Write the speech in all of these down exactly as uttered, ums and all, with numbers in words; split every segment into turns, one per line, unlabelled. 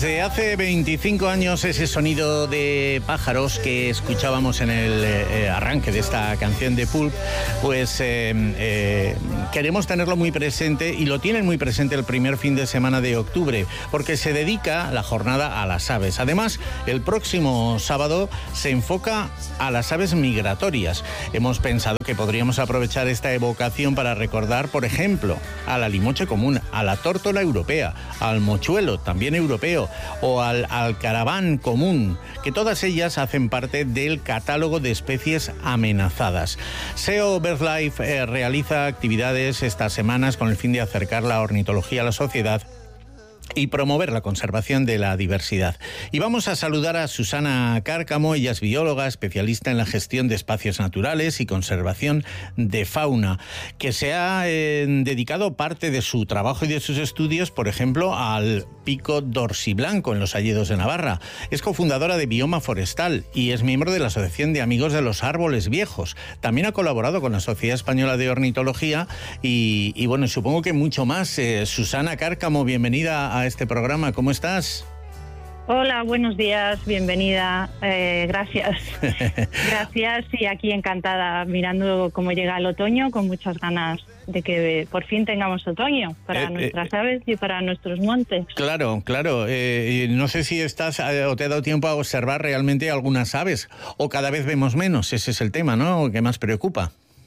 Desde hace veinticinco años ese sonido de pájaros que escuchábamos en el eh, arranque de esta canción de Pulp, pues eh, eh, queremos tenerlo muy presente, y lo tienen muy presente el primer fin de semana de octubre, porque se dedica la jornada a las aves. Además, el próximo sábado se enfoca a las aves migratorias. Hemos pensado que podríamos aprovechar esta evocación para recordar, por ejemplo, a la limoche común, a la tórtola europea, al mochuelo, también europeo, o al alcaraván común, que todas ellas hacen parte del catálogo de especies amenazadas. S E O BirdLife eh, realiza actividades estas semanas con el fin de acercar la ornitología a la sociedad y promover la conservación de la diversidad. Y vamos a saludar a Susana Cárcamo. Ella es bióloga, especialista en la gestión de espacios naturales y conservación de fauna, que se ha eh, dedicado parte de su trabajo y de sus estudios, por ejemplo, al pico dorsiblanco en los Hayedos de Navarra. Es cofundadora de Bioma Forestal y es miembro de la Asociación de Amigos de los Árboles Viejos. También ha colaborado con la Sociedad Española de Ornitología y, y bueno, supongo que mucho más. Eh, Susana Cárcamo, bienvenida a este programa. ¿Cómo estás?
Hola, buenos días, bienvenida, eh, gracias. Gracias, y aquí encantada, mirando cómo llega el otoño, con muchas ganas de que por fin tengamos otoño para eh, nuestras eh, aves y para nuestros montes.
Claro, claro. Eh, no sé si estás eh, o te ha dado tiempo a observar realmente algunas aves, o cada vez vemos menos. Ese es el tema, ¿no?, que más preocupa.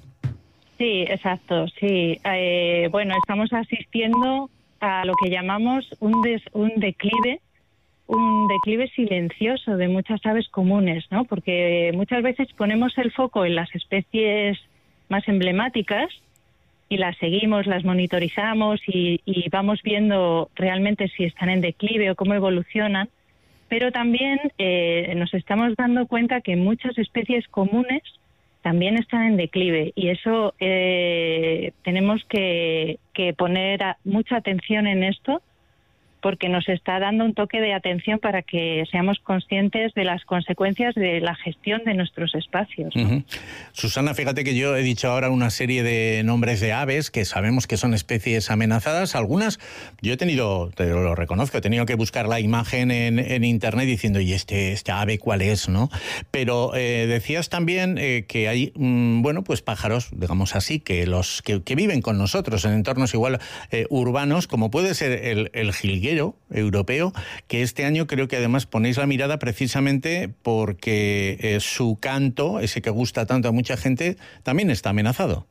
Sí, exacto, sí. Eh, bueno, estamos asistiendo a lo que llamamos un, des, un declive, un declive silencioso de muchas aves comunes, ¿no? Porque muchas veces ponemos el foco en las especies más emblemáticas y las seguimos, las monitorizamos y, y vamos viendo realmente si están en declive o cómo evolucionan, pero también eh, nos estamos dando cuenta que muchas especies comunes también están en declive, y eso eh, tenemos que, que poner a, mucha atención en esto, porque nos está dando un toque de atención para que seamos conscientes de las consecuencias de la gestión de nuestros espacios, ¿no? Uh-huh.
Susana, fíjate que yo he dicho ahora una serie de nombres de aves que sabemos que son especies amenazadas. Algunas, yo he tenido, te lo reconozco, he tenido que buscar la imagen en, en internet diciendo, ¿y este, este ave cuál es?, ¿no? Pero eh, decías también eh, que hay, mmm, bueno, pues pájaros, digamos así, que los que, que viven con nosotros en entornos igual eh, urbanos, como puede ser el, el jilguero europeo, que este año creo que además ponéis la mirada precisamente porque eh, su canto, ese que gusta tanto a mucha gente, también está amenazado.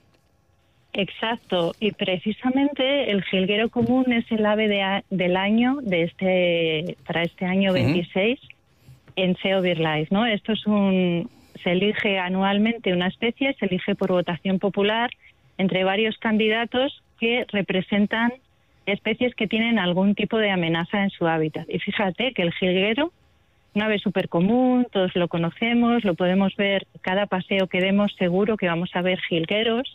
Exacto, y precisamente el jilguero común es el ave de a, del año de este para este año veintiséis uh-huh. en S E O BirdLife, ¿no? Esto es un se elige anualmente una especie, se elige por votación popular entre varios candidatos que representan especies que tienen algún tipo de amenaza en su hábitat. Y fíjate que el jilguero, una ave súper común, todos lo conocemos, lo podemos ver cada paseo que demos, seguro que vamos a ver jilgueros,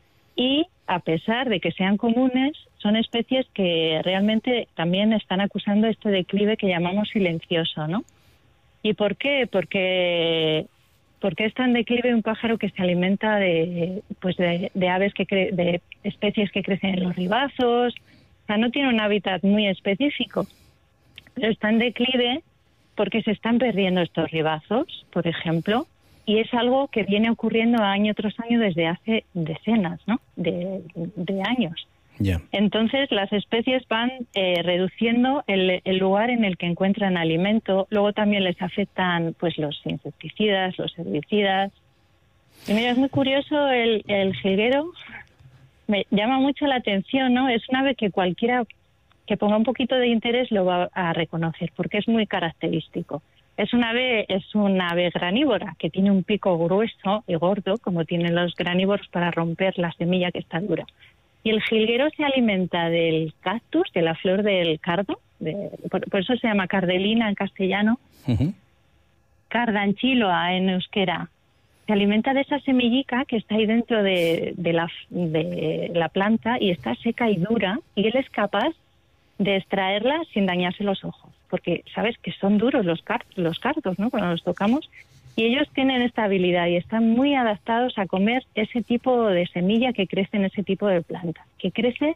y a pesar de que sean comunes, son especies que realmente también están acusando este declive que llamamos silencioso, ¿no? ¿Y por qué? Porque porque es tan declive un pájaro que se alimenta de pues de, de aves que cre- de especies que crecen en los ribazos. O sea, no tiene un hábitat muy específico, pero está en declive porque se están perdiendo estos ribazos, por ejemplo, y es algo que viene ocurriendo año tras año desde hace decenas, ¿no?, de, de años.
Yeah.
Entonces, las especies van eh, reduciendo el, el lugar en el que encuentran alimento. Luego también les afectan pues los insecticidas, los herbicidas. Y mira, es muy curioso el, el jilguero. Me llama mucho la atención, ¿no? Es un ave que cualquiera que ponga un poquito de interés lo va a reconocer, porque es muy característico. Es una ave, es una ave granívora, que tiene un pico grueso y gordo, como tienen los granívoros, para romper la semilla que está dura. Y el jilguero se alimenta del cactus, de la flor del cardo, de, por, por eso se llama cardelina en castellano, uh-huh. Cardanchiloa en euskera. Se alimenta de esa semillica que está ahí dentro de, de, la, de la planta, y está seca y dura, y él es capaz de extraerla sin dañarse los ojos, porque sabes que son duros los, car- los cardos, ¿no?, cuando los tocamos, y ellos tienen esta habilidad y están muy adaptados a comer ese tipo de semilla que crece en ese tipo de planta, que crece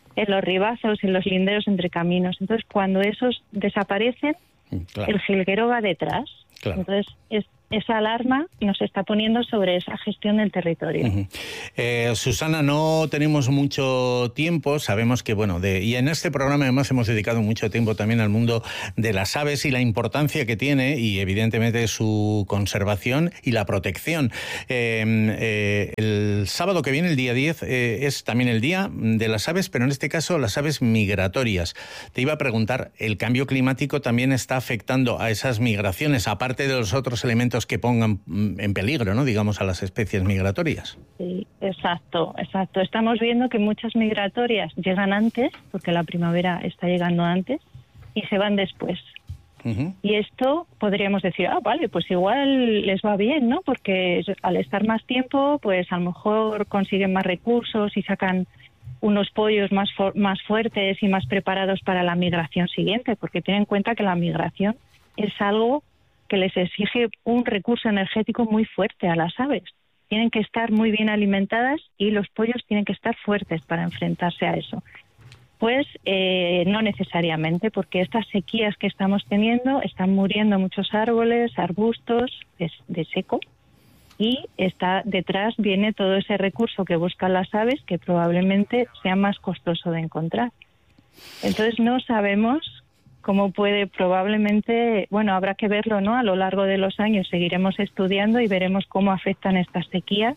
en los ribazos, en los linderos entre caminos. Entonces, cuando esos desaparecen, claro, el jilguero va detrás. Claro. Entonces, es, esa alarma nos está poniendo sobre esa gestión del territorio.
Uh-huh. eh, Susana, no tenemos mucho tiempo, sabemos que, bueno, de, y en este programa además hemos dedicado mucho tiempo también al mundo de las aves y la importancia que tiene y evidentemente su conservación y la protección. Eh, eh, el sábado que viene, el día diez, eh, es también el día de las aves, pero en este caso las aves migratorias. Te iba a preguntar, ¿el cambio climático también está afectando a esas migraciones, aparte de los otros elementos que pongan en peligro, ¿no?, digamos, a las especies migratorias?
Sí, exacto, exacto. Estamos viendo que muchas migratorias llegan antes, porque la primavera está llegando antes, y se van después. Uh-huh. Y esto podríamos decir, ah, vale, pues igual les va bien, ¿no? Porque al estar más tiempo, pues a lo mejor consiguen más recursos y sacan unos pollos más, for- más fuertes y más preparados para la migración siguiente, porque ten en cuenta que la migración es algo que les exige un recurso energético muy fuerte a las aves. Tienen que estar muy bien alimentadas y los pollos tienen que estar fuertes para enfrentarse a eso. Pues eh, no necesariamente, porque estas sequías que estamos teniendo están muriendo muchos árboles, arbustos de, de seco, y está detrás viene todo ese recurso que buscan las aves, que probablemente sea más costoso de encontrar. Entonces no sabemos cómo puede probablemente, bueno, habrá que verlo, ¿no? A lo largo de los años seguiremos estudiando y veremos cómo afectan estas sequías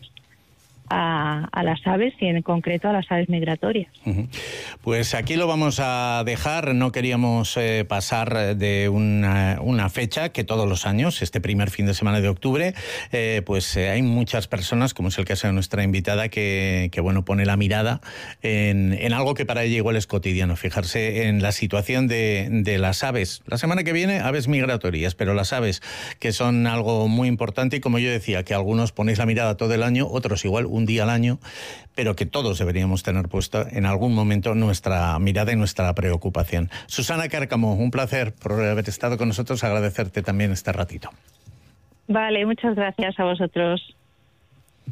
a, a las aves y en concreto a las aves migratorias.
Uh-huh. Pues aquí lo vamos a dejar. No queríamos eh, pasar de una, una fecha que todos los años, este primer fin de semana de octubre, eh, pues eh, hay muchas personas, como es el caso de nuestra invitada, que, que bueno, pone la mirada en, en algo que para ella igual es cotidiano, fijarse en la situación de, de las aves. La semana que viene, aves migratorias, pero las aves, que son algo muy importante, y como yo decía, que algunos ponéis la mirada todo el año, otros igual un día al año, pero que todos deberíamos tener puesta en algún momento nuestra mirada y nuestra preocupación. Susana Cárcamo, un placer por haber estado con nosotros, agradecerte también este ratito.
Vale, muchas gracias a vosotros.